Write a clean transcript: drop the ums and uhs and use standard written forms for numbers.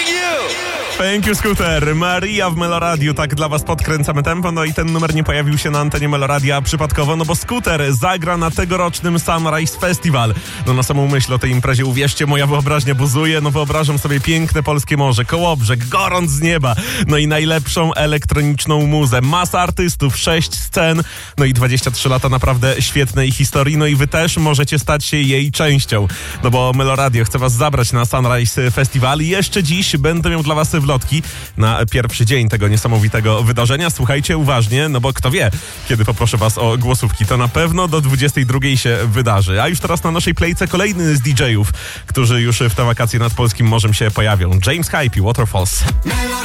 Thank you, Scooter. Maria w Meloradiu, tak dla was podkręcamy tempo. No i ten numer nie pojawił się na antenie Meloradia przypadkowo, no bo Scooter zagra na tegorocznym Sunrise Festival. No na samą myśl o tej imprezie, uwierzcie, moja wyobraźnia buzuje. No wyobrażam sobie piękne polskie morze, Kołobrzeg, gorąc z nieba. No i najlepszą elektroniczną muzę. Masa artystów, 6 scen, no i 23 lata naprawdę świetnej historii. No i wy też możecie stać się jej częścią. No bo Meloradio chce was zabrać na Sunrise Festival i jeszcze dziś będę miał dla was wlotki na pierwszy dzień tego niesamowitego wydarzenia. Słuchajcie uważnie, no bo kto wie, kiedy poproszę was o głosówki. To na pewno do 22 się wydarzy. A już teraz na naszej playce kolejny z DJ-ów, którzy już w te wakacje nad polskim morzem się pojawią. James Hype i Waterfalls.